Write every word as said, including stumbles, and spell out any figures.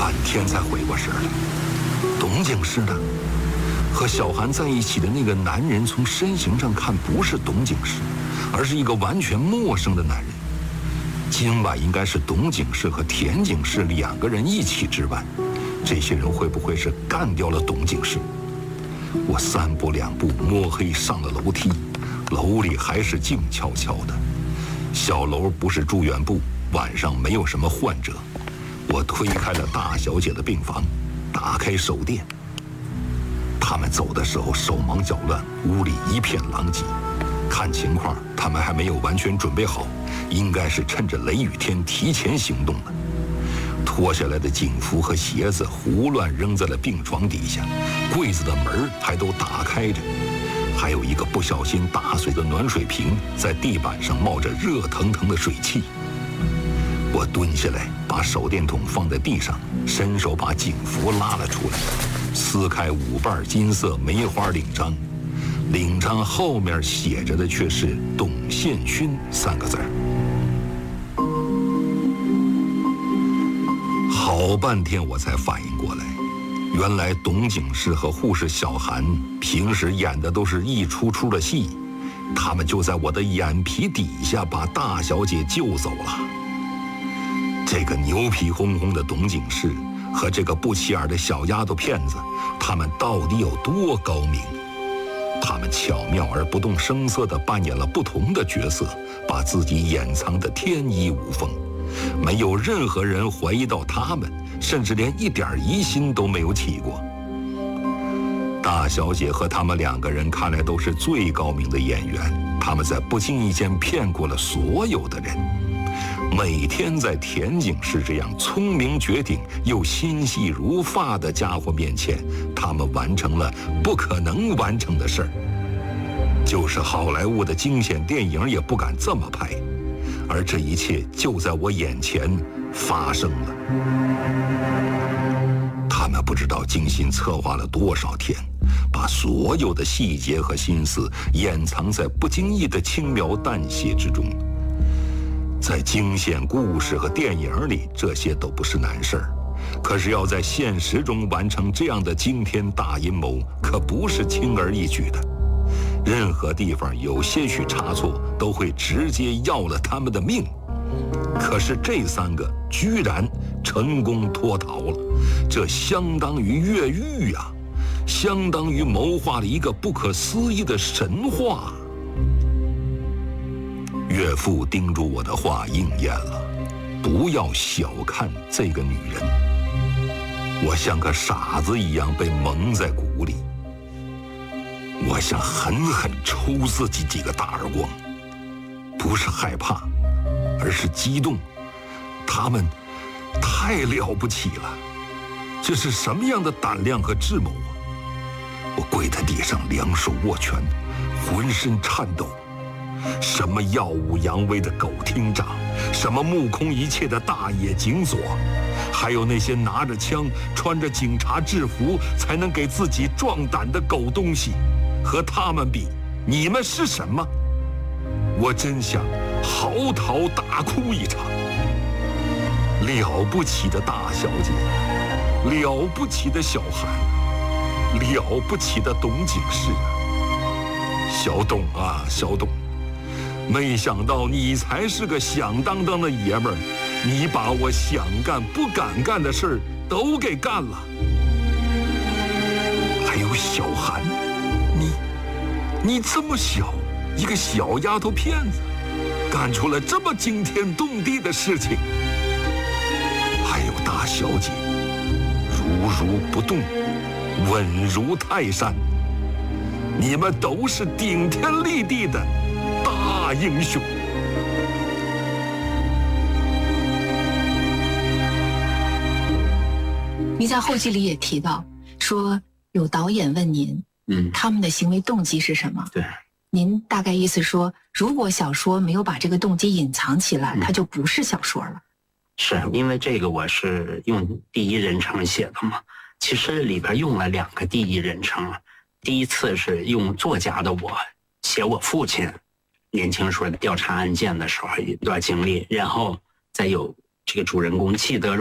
半天才回过神来，董警视呢？和小韩在一起的那个男人，从身形上看不是董警视，而是一个完全陌生的男人。今晚应该是董警视和田警视两个人一起值班，这些人会不会是干掉了董警视？我三步两步摸黑上了楼梯，楼里还是静悄悄的。小楼不是住院部，晚上没有什么患者。我推开了大小姐的病房，打开手电。他们走的时候手忙脚乱，屋里一片狼藉。看情况，他们还没有完全准备好，应该是趁着雷雨天提前行动了。脱下来的警服和鞋子胡乱扔在了病床底下，柜子的门还都打开着，还有一个不小心打碎的暖水瓶在地板上冒着热腾腾的水汽。我蹲下来，把手电筒放在地上，伸手把警服拉了出来，撕开五瓣金色梅花领章，领章后面写着的却是董宪勋三个字儿。好半天我才反应过来，原来董警视和护士小韩平时演的都是一出出的戏，他们就在我的眼皮底下把大小姐救走了。这个牛皮哄哄的董警视和这个不起眼的小丫头片子，他们到底有多高明？他们巧妙而不动声色地扮演了不同的角色，把自己掩藏得天衣无缝，没有任何人怀疑到他们，甚至连一点疑心都没有起过。大小姐和他们两个人看来都是最高明的演员，他们在不经意间骗过了所有的人。每天在田警视这样聪明绝顶又心细如发的家伙面前，他们完成了不可能完成的事儿。就是好莱坞的惊险电影也不敢这么拍，而这一切就在我眼前发生了。他们不知道精心策划了多少天，把所有的细节和心思掩藏在不经意的轻描淡写之中。在惊险故事和电影里，这些都不是难事儿，可是要在现实中完成这样的惊天大阴谋，可不是轻而易举的。任何地方有些许差错，都会直接要了他们的命。可是这三个居然成功脱逃了，这相当于越狱呀、啊，相当于谋划了一个不可思议的神话。岳父叮嘱我的话应验了，不要小看这个女人。我像个傻子一样被蒙在鼓里，我想狠狠抽自己几个大耳光，不是害怕，而是激动。他们太了不起了，这是什么样的胆量和智谋啊！我跪在地上，两手握拳，浑身颤抖。什么耀武扬威的狗厅长，什么目空一切的大野警佐，还有那些拿着枪穿着警察制服才能给自己壮胆的狗东西，和他们比，你们是什么？我真想嚎啕大哭一场。了不起的大小姐，了不起的小韩，了不起的董警视啊！小董啊，小董，没想到你才是个响当当的爷们儿，你把我想干不敢干的事儿都给干了。还有小韩，你你这么小一个小丫头片子，干出了这么惊天动地的事情。还有大小姐，如如不动，稳如泰山，你们都是顶天立地的大英雄。 你在后记里也提到说，有导演问您，嗯，他们的行为动机是什么？ 对， 您大概意思说，如果小说没有把这个动机隐藏起来，嗯、它就不是小说了。 是因为这个我是用第一人称写的嘛？其实里边用了两个第一人称，第一次是用作家的我写我父亲年轻时候调查案件的时候一段经历，然后再有这个主人公季德